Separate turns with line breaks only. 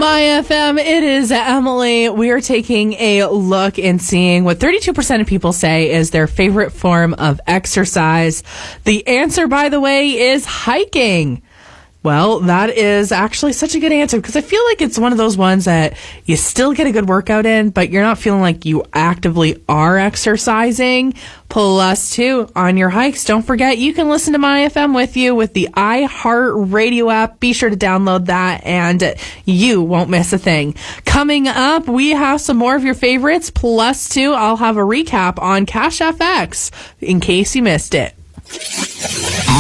My FM, it is Emily. We are taking a look and seeing what 32% of people say is their favorite form of exercise. The answer, by the way, is hiking. Well, that is actually such a good answer because I feel like it's one of those ones that you still get a good workout in, but you're not feeling like you actively are exercising. +2 on your hikes. Don't forget, you can listen to My FM with you with the iHeartRadio app. Be sure to download that and you won't miss a thing. Coming up, we have some more of your favorites. +2, I'll have a recap on Cash FX in case you missed it.